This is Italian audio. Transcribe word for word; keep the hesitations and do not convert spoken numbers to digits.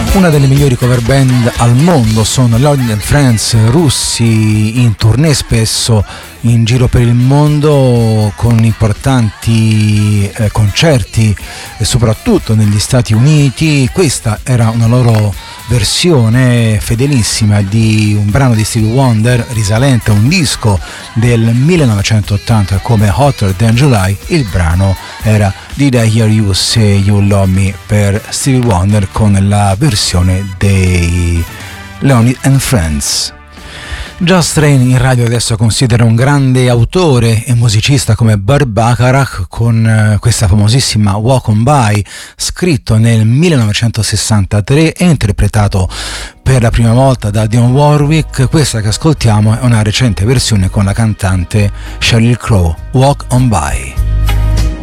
Una delle migliori cover band al mondo sono Lonely and Friends, russi in tournée spesso in giro per il mondo con importanti eh, concerti e soprattutto negli Stati Uniti. Questa era una loro versione fedelissima di un brano di Stevie Wonder risalente a un disco del millenovecentottanta come Hotter Than July. Il brano era Did I Hear You Say You Love Me per Stevie Wonder con la versione dei Lonely and Friends. Josh Train in radio adesso considera un grande autore e musicista come Burt Bacharach con questa famosissima Walk On By, scritto nel millenovecentosessantatré e interpretato per la prima volta da Dionne Warwick. Questa che ascoltiamo è una recente versione con la cantante Sheryl Crow, Walk On By.